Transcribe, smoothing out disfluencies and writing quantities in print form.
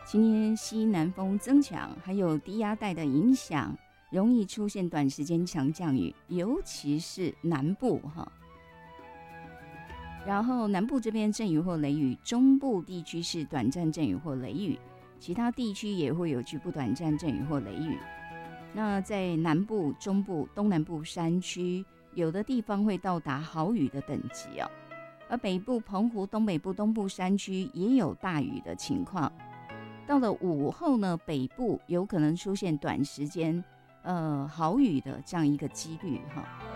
今天西南风增强，还有低压带的影响，容易出现短时间强降雨，尤其是南部哈。然后南部这边阵雨或雷雨，中部地区是短暂阵雨或雷雨，其他地区也会有局部短暂阵雨或雷雨。那在南部、中部、东南部山区，有的地方会到达豪雨的等级哦。而北部、澎湖、东北部、东部山区也有大雨的情况。到了午后呢，北部有可能出现短时间豪雨的这样一个几率哈。